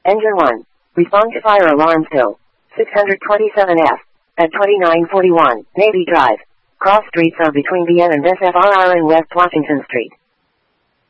Engine 1. Respond to fire alarm still. 627F. At 2941, Navy Drive. Cross streets are between BN and SFRR and West Washington Street.